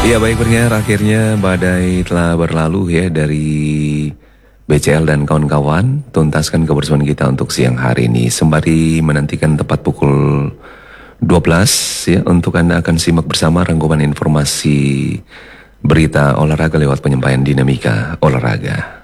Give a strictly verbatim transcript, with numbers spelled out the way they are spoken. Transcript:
Ya baik pendengar, akhirnya badai telah berlalu ya dari B C L dan kawan-kawan. Tuntaskan kebersamaan kita untuk siang hari ini. Sembari menantikan tepat pukul dua belas ya, untuk Anda akan simak bersama rangkuman informasi berita olahraga lewat penyampaian dinamika olahraga.